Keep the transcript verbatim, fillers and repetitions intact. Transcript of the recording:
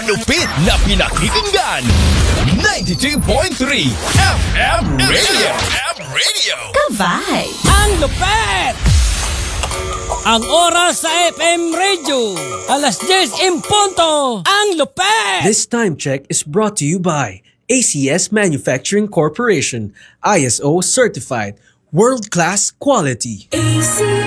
malupit na pinakikinggan. ninety-two point three F M Radio. F M Radio. Kavay. Ang lupet! Ang oras sa F M Radio, alas diyes in punto. Ang lupet! This time check is brought to you by A C S Manufacturing Corporation, I S O certified, world-class quality. A C